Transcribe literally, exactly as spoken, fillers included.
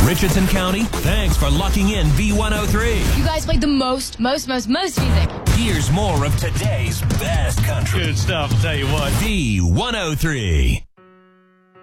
Richardson County, thanks for locking in B one oh three. You guys played the most, most, most, most music. Here's more of today's best country. Good stuff, I'll tell you what. B one oh three.